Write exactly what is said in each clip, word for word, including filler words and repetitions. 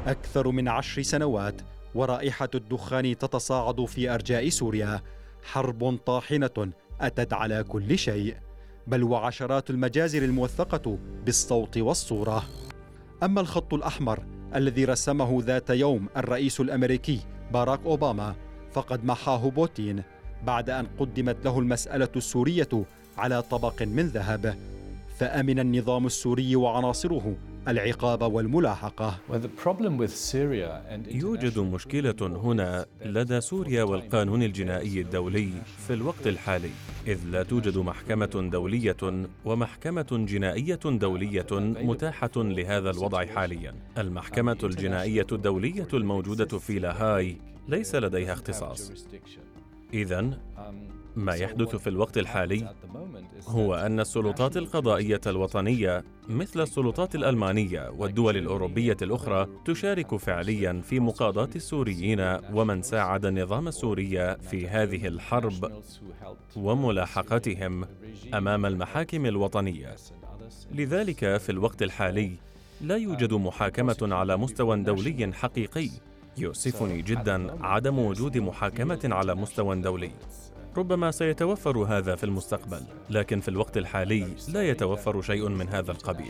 أكثر من عشر سنوات ورائحة الدخان تتصاعد في أرجاء سوريا. حرب طاحنة أتت على كل شيء، بل وعشرات المجازر الموثقة بالصوت والصورة. أما الخط الأحمر الذي رسمه ذات يوم الرئيس الأمريكي باراك أوباما فقد محاه بوتين بعد أن قدمت له المسألة السورية على طبق من ذهب، فأمن النظام السوري وعناصره العقاب والملاحقة. يوجد مشكلة هنا لدى سوريا والقانون الجنائي الدولي في الوقت الحالي، إذ لا توجد محكمة دولية ومحكمة جنائية دولية متاحة لهذا الوضع حاليا. المحكمة الجنائية الدولية الموجودة في لاهاي ليس لديها اختصاص. إذن ما يحدث في الوقت الحالي هو أن السلطات القضائية الوطنية مثل السلطات الألمانية والدول الأوروبية الأخرى تشارك فعليا في مقاضاة السوريين ومن ساعد النظام السوري في هذه الحرب وملاحقتهم أمام المحاكم الوطنية. لذلك في الوقت الحالي لا يوجد محاكمة على مستوى دولي حقيقي. يؤسفني جدا عدم وجود محاكمة على مستوى دولي. ربما سيتوفر هذا في المستقبل، لكن في الوقت الحالي لا يتوفر شيء من هذا القبيل.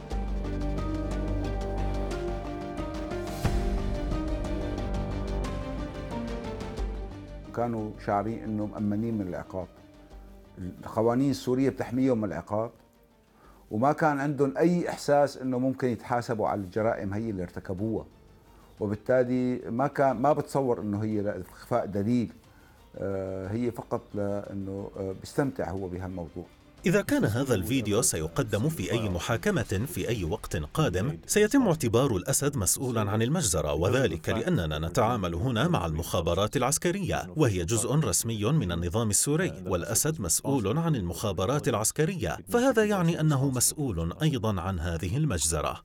كانوا شاعرين انه مأمنين من العقاب، القوانين السورية بتحميهم من العقاب، وما كان عندهم اي احساس انه ممكن يتحاسبوا على الجرائم هي اللي ارتكبوها، وبالتالي ما كان ما بتصور انه هي لاخفاء دليل، هي فقط لأنه بيستمتع هو بهالموضوع. إذا كان هذا الفيديو سيقدم في أي محاكمة في أي وقت قادم، سيتم اعتبار الأسد مسؤولا عن المجزرة، وذلك لأننا نتعامل هنا مع المخابرات العسكرية، وهي جزء رسمي من النظام السوري، والأسد مسؤول عن المخابرات العسكرية، فهذا يعني أنه مسؤول أيضا عن هذه المجزرة.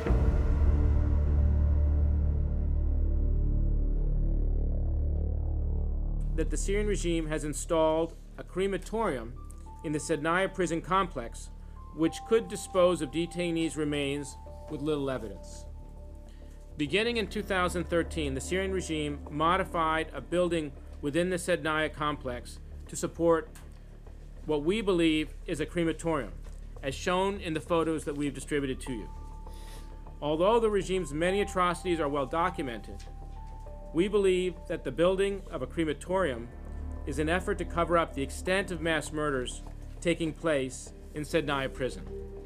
That the Syrian regime has installed a crematorium in the Sednaya prison complex, which could dispose of detainees' remains with little evidence. Beginning in two thousand thirteen, the Syrian regime modified a building within the Sednaya complex to support what we believe is a crematorium, as shown in the photos that we've distributed to you. Although the regime's many atrocities are well documented, we believe that the building of a crematorium is an effort to cover up the extent of mass murders taking place in Sednaya prison.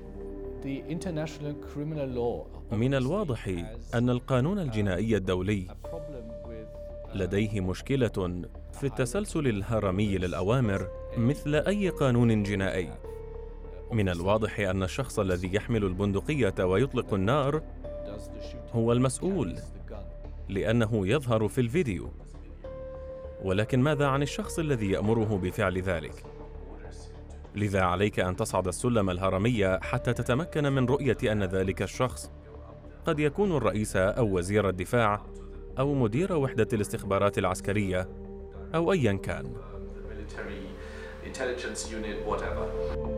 من الواضح أن القانون الجنائي الدولي لديه مشكلة في التسلسل الهرمي للأوامر مثل أي قانون جنائي. من الواضح أن الشخص الذي يحمل البندقية ويطلق النار هو المسؤول لأنه يظهر في الفيديو، ولكن ماذا عن الشخص الذي يأمره بفعل ذلك؟ لذا عليك أن تصعد السلم الهرمي حتى تتمكن من رؤية أن ذلك الشخص قد يكون الرئيس أو وزير الدفاع أو مدير وحدة الاستخبارات العسكرية أو أيا كان.